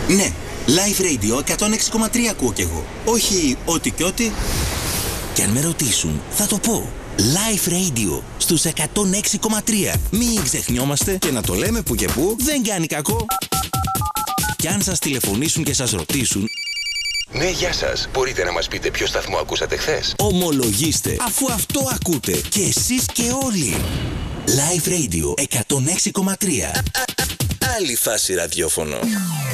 Ναι, Live Radio 106,3 ακούω κι εγώ. Όχι ό,τι και ό,τι. Και αν με ρωτήσουν, θα το πω. Live Radio στους 106,3. Μην ξεχνιόμαστε και να το λέμε που και που δεν κάνει κακό. Και αν σας τηλεφωνήσουν και σας ρωτήσουν, ναι, γεια σας. Μπορείτε να μας πείτε ποιο σταθμό ακούσατε χθες? ομολογήστε, αφού αυτό ακούτε και εσείς και όλοι. Live Radio 106,3. Άλλη φάση ραδιόφωνο.